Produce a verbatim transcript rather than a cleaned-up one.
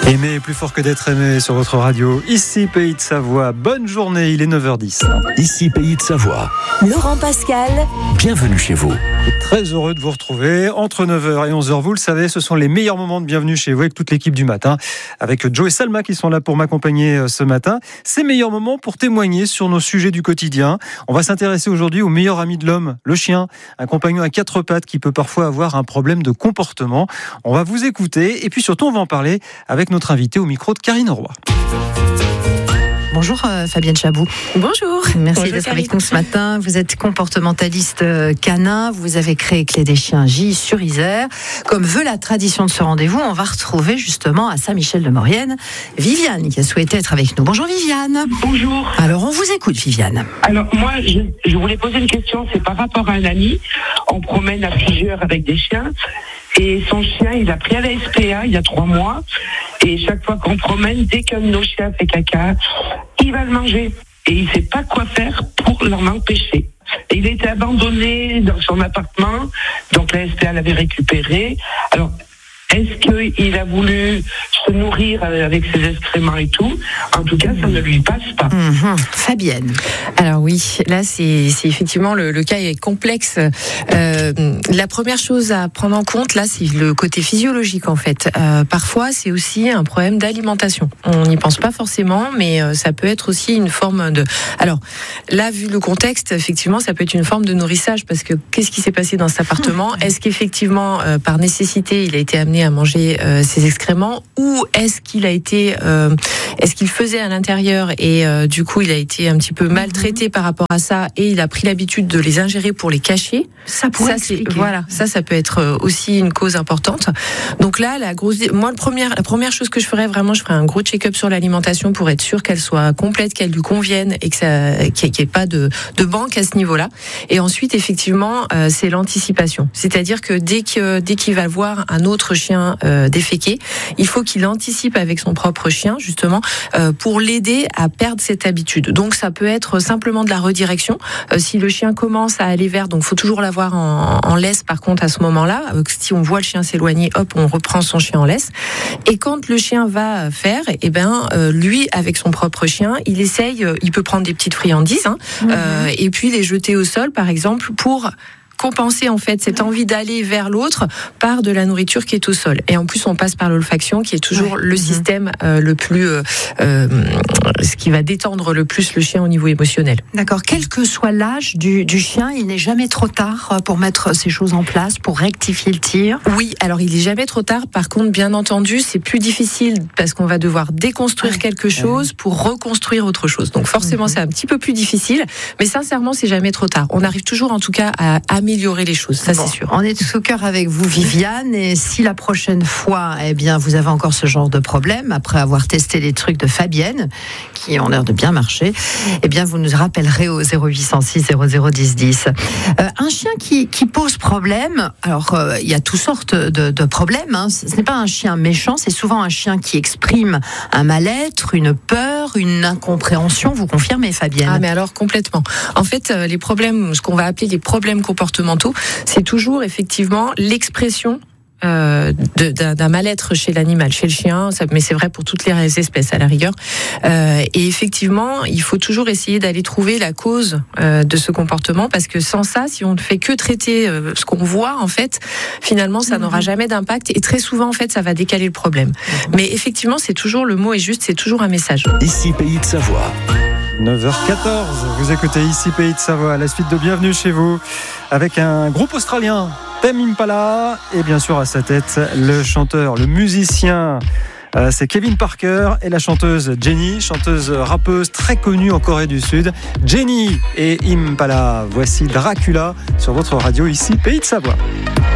Aimer est plus fort que d'être aimé sur votre radio. Ici Pays de Savoie, bonne journée, il est neuf heures dix. Ici Pays de Savoie. Laurent Pascal. Bienvenue chez vous. Très heureux de vous retrouver entre neuf heures et onze heures. Vous le savez, ce sont les meilleurs moments de bienvenue chez vous avec toute l'équipe du matin. Avec Joe et Salma qui sont là pour m'accompagner ce matin. Ces meilleurs moments pour témoigner sur nos sujets du quotidien. On va s'intéresser aujourd'hui au meilleur ami de l'homme, le chien. Un compagnon à quatre pattes qui peut parfois avoir un problème de comportement. On va vous écouter et puis surtout on va en parler avec notre invité au micro de Karine Roy. Bonjour euh, Fabienne Chabou. Bonjour. Merci Bonjour, d'être Karine. avec nous ce matin. Vous êtes comportementaliste euh, canin. Vous avez créé Clé des Chiens J sur Isère. Comme veut la tradition de ce rendez-vous, on va retrouver justement à Saint-Michel-de-Maurienne Viviane qui a souhaité être avec nous. Bonjour Viviane. Bonjour. Alors on vous écoute Viviane. Alors moi, je, je voulais poser une question. C'est par rapport à un ami. On promène à plusieurs avec des chiens. Et son chien, il a pris à la S P A il y a trois mois. Et chaque fois qu'on promène, dès qu'un de nos chiens fait caca, il va le manger. Et il ne sait pas quoi faire pour l'en empêcher. Et il a été abandonné dans son appartement. Donc la S P A l'avait récupéré. Alors, est-ce qu'il a voulu se nourrir avec ses excréments et tout ? En tout cas, ça ne lui passe pas. Mmh. Fabienne. Alors oui, là c'est, c'est effectivement le, le cas est complexe. Euh, la première chose à prendre en compte là, c'est le côté physiologique en fait. Euh, parfois, c'est aussi un problème d'alimentation. On n'y pense pas forcément, mais euh, ça peut être aussi une forme de. Alors là, vu le contexte, effectivement, ça peut être une forme de nourrissage parce que qu'est-ce qui s'est passé dans cet appartement ? Est-ce qu'effectivement, euh, par nécessité, il a été amené à manger euh, ses excréments ou est-ce qu'il a été, euh, est-ce qu'il faisait à l'intérieur et euh, du coup il a été un petit peu maltraité par rapport à ça et il a pris l'habitude de les ingérer pour les cacher. Ça pourrait ça, c'est, expliquer. voilà, ça, ça peut être aussi une cause importante. Donc là, la grosse, moi, le première, la première chose que je ferais vraiment, je ferais un gros check-up sur l'alimentation pour être sûr qu'elle soit complète, qu'elle lui convienne et que ça, qu'il n'y ait pas de, de banque à ce niveau-là. Et ensuite, effectivement, euh, c'est l'anticipation. C'est-à-dire que dès que, dès qu'il va voir un autre chien euh, déféquer, il faut qu'il anticipe avec son propre chien, justement, euh, pour l'aider à perdre cette habitude. Donc, ça peut être simplement de la redirection. Euh, si le chien commence à aller vers, donc, faut toujours l'avoir en, en laisse, par contre, à ce moment-là. Euh, si on voit le chien s'éloigner, hop, on reprend son chien en laisse. Et quand le chien va faire, eh ben, euh, lui, avec son propre chien, il essaye, euh, il peut prendre des petites friandises, hein, mmh. euh, et puis les jeter au sol, par exemple, pour compenser en fait cette envie d'aller vers l'autre par de la nourriture qui est au sol. Et en plus, on passe par l'olfaction qui est toujours ouais. le mmh. système euh, le plus, euh, euh, ce qui va détendre le plus le chien au niveau émotionnel. D'accord. Quel que soit l'âge du, du chien, il n'est jamais trop tard pour mettre ces choses en place, pour rectifier le tir. Oui, alors il est jamais trop tard. Par contre, bien entendu, c'est plus difficile parce qu'on va devoir déconstruire ouais. quelque chose pour reconstruire autre chose. Donc forcément, mmh. c'est un petit peu plus difficile. Mais sincèrement, c'est jamais trop tard. On arrive toujours en tout cas à améliorer les choses, ça bon, c'est sûr. On est tous au cœur avec vous Viviane et si la prochaine fois eh bien, vous avez encore ce genre de problème, après avoir testé les trucs de Fabienne, qui ont l'air de bien marcher, eh bien vous nous rappellerez au zéro huit cent six zéro zéro dix dix. Euh, un chien qui, qui pose problème, alors euh, il y a toutes sortes de, de problèmes, hein. Ce n'est pas un chien méchant, c'est souvent un chien qui exprime un mal-être, une peur, une incompréhension, vous confirmez Fabienne ? Ah mais alors complètement. En fait, euh, les problèmes, ce qu'on va appeler les problèmes comportementaux, c'est toujours effectivement l'expression euh, de, d'un, d'un mal-être chez l'animal, chez le chien, ça, mais c'est vrai pour toutes les espèces à la rigueur. Euh, et effectivement, il faut toujours essayer d'aller trouver la cause euh, de ce comportement, parce que sans ça, si on ne fait que traiter euh, ce qu'on voit, en fait, finalement, ça mmh. n'aura jamais d'impact. Et très souvent, en fait, ça va décaler le problème. Mmh. Mais effectivement, c'est toujours, le mot est juste, c'est toujours un message. Ici, Pays de Savoie. neuf heures quatorze, vous écoutez Ici Pays de Savoie, à la suite de Bienvenue chez vous, avec un groupe australien, Tame Impala, et bien sûr à sa tête, le chanteur, le musicien, euh, c'est Kevin Parker, et la chanteuse Jenny, chanteuse rappeuse très connue en Corée du Sud. Jenny et Impala, voici Dracula sur votre radio Ici Pays de Savoie.